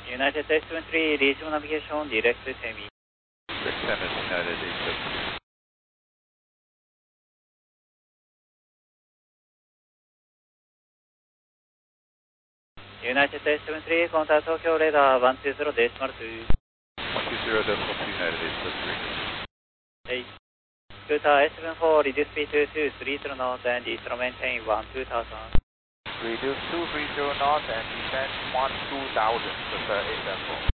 United 873, regional navigation, direct to Semi. Direct Tennis, United 873. United 873, contact Tokyo radar 120.2. 120.2, United 873. Hey. Scooter S74, reduce speed to 230 knots and Eastern maintain 2000. Reduce 230 knots and descend 2000, Scooter 874.